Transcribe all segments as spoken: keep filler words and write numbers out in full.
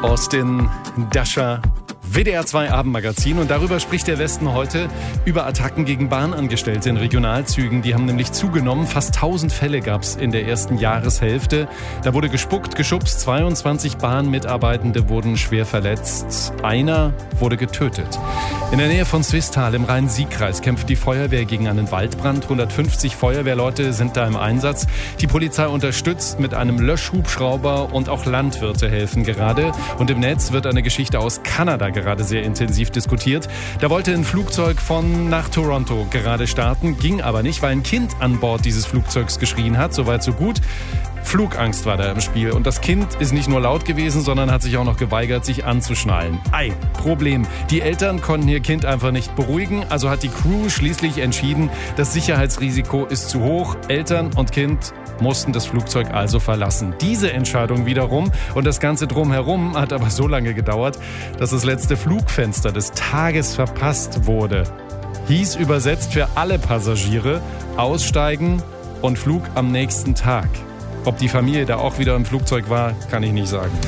Austin, Dasha, W D R zwei Abendmagazin, und darüber spricht der Westen heute, über Attacken gegen Bahnangestellte in Regionalzügen. Die haben nämlich zugenommen. Fast tausend Fälle gab es in der ersten Jahreshälfte. Da wurde gespuckt, geschubst. zweiundzwanzig Bahnmitarbeitende wurden schwer verletzt. Einer wurde getötet. In der Nähe von Swisttal im Rhein-Sieg-Kreis kämpft die Feuerwehr gegen einen Waldbrand. hundertfünfzig Feuerwehrleute sind da im Einsatz. Die Polizei unterstützt mit einem Löschhubschrauber und auch Landwirte helfen gerade. Und im Netz wird eine Geschichte aus Kanada gerade sehr intensiv diskutiert. Da wollte ein Flugzeug von nach Toronto gerade starten, ging aber nicht, weil ein Kind an Bord dieses Flugzeugs geschrien hat. Soweit so gut. Flugangst war da im Spiel. Und das Kind ist nicht nur laut gewesen, sondern hat sich auch noch geweigert, sich anzuschnallen. Ei, Problem. Die Eltern konnten ihr Kind einfach nicht beruhigen, also hat die Crew schließlich entschieden, das Sicherheitsrisiko ist zu hoch. Eltern und Kind mussten das Flugzeug also verlassen. Diese Entscheidung wiederum und das Ganze drumherum hat aber so lange gedauert, dass das letzte Flugfenster des Tages verpasst wurde. Hieß übersetzt für alle Passagiere: aussteigen und Flug am nächsten Tag. Ob die Familie da auch wieder im Flugzeug war, kann ich nicht sagen.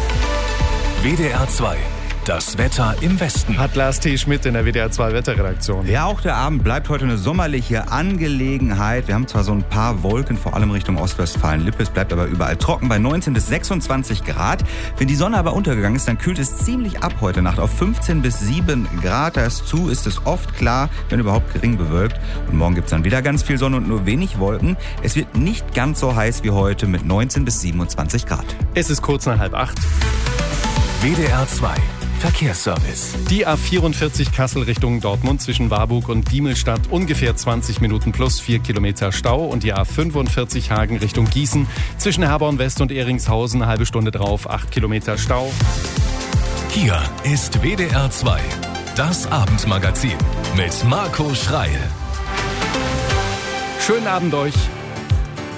W D R zwei. Das Wetter im Westen. Hat Lars T. Schmidt in der W D R zwei Wetterredaktion. Ja, auch der Abend bleibt heute eine sommerliche Angelegenheit. Wir haben zwar so ein paar Wolken, vor allem Richtung Ostwestfalen-Lippe. Es bleibt aber überall trocken bei neunzehn bis sechsundzwanzig Grad. Wenn die Sonne aber untergegangen ist, dann kühlt es ziemlich ab heute Nacht auf fünfzehn bis sieben Grad. Da ist zu, ist es oft klar, wenn überhaupt gering bewölkt. Und morgen gibt es dann wieder ganz viel Sonne und nur wenig Wolken. Es wird nicht ganz so heiß wie heute mit neunzehn bis siebenundzwanzig Grad. Es ist kurz nach halb acht. W D R zwei. Verkehrsservice. Die A vierundvierzig Kassel Richtung Dortmund zwischen Warburg und Diemelstadt ungefähr zwanzig Minuten plus vier Kilometer Stau, und die A fünfundvierzig Hagen Richtung Gießen zwischen Herborn West und Eringshausen eine halbe Stunde drauf, acht Kilometer Stau. Hier ist W D R zwei, das Abendmagazin mit Marco Schreil. Schönen Abend euch.